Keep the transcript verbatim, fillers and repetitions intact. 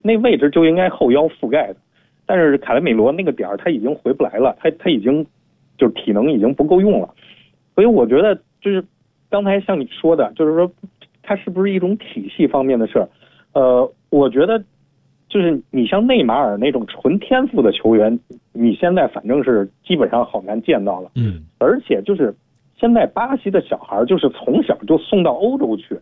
那位置就应该后腰覆盖的。但是卡雷米罗那个点儿他已经回不来了，他他已经就是体能已经不够用了。所以我觉得就是刚才像你说的，就是说他是不是一种体系方面的事儿？呃，我觉得就是你像内马尔那种纯天赋的球员，你现在反正是基本上好难见到了。 嗯， 而且就是现在巴西的小孩就是从小就送到欧洲去，